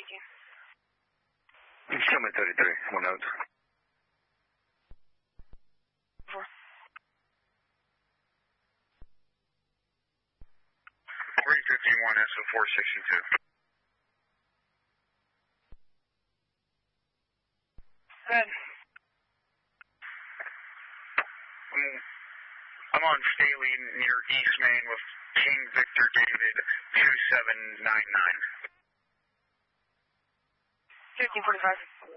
Summit 33, 1 out. 4. 351 SO462. Good. I'm on Staley near East Main with King Victor David 2799. 1545.